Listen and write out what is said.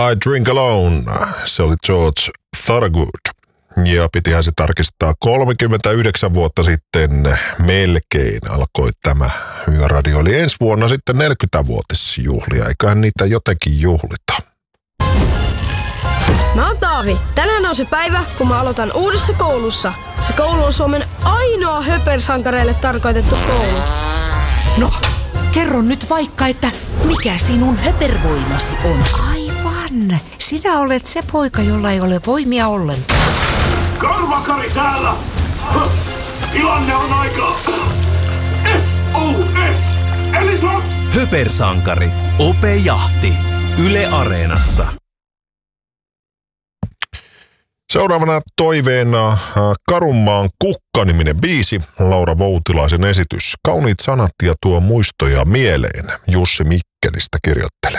I Drink Alone. Se oli George Thorogood. Ja pitihän se tarkistaa 39 vuotta sitten melkein alkoi tämä Yöradio. Eli ensi vuonna sitten 40-vuotisjuhlia. Eiköhän niitä jotenkin juhlita. Mä oon Taavi. Tänään on se päivä, kun mä aloitan uudessa koulussa. Se koulu on Suomen ainoa höpersankareille tarkoitettu koulu. No, kerro nyt vaikka, että mikä sinun höpervoimasi on. Aivan. Sinä olet se poika, jolla ei ole voimia ollenkaan. Karvakari täällä! Tilanne on aika... SOS! Eli SOS! Höpersankari. Ope Jahti. Yle Areenassa. Seuraavana toiveena Karunmaan kukka-niminen biisi, Laura Voutilaisen esitys. Kauniit sanat ja tuo muistoja mieleen, Jussi Mikkelistä kirjoittelee.